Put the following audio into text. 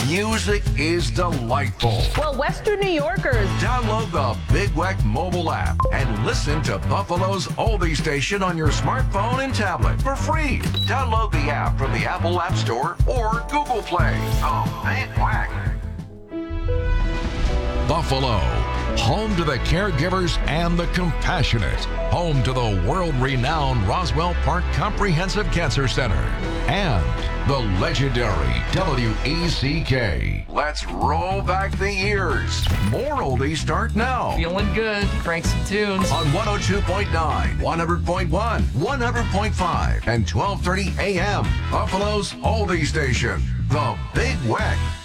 Music is delightful. Well, Western New Yorkers, Download the Big Weck mobile app and listen to Buffalo's oldie station on your smartphone and tablet for free. Download the app from the Apple App Store or Google Play. The Big Weck. Buffalo, home to the caregivers and the compassionate, home to the world-renowned Roswell Park Comprehensive Cancer Center, and the legendary WECK. Let's roll back the years. More oldies start now. Feeling good. Crank some tunes. On 102.9, 100.1, 100.5, and 1230 AM, Buffalo's oldie station, the Big Weck.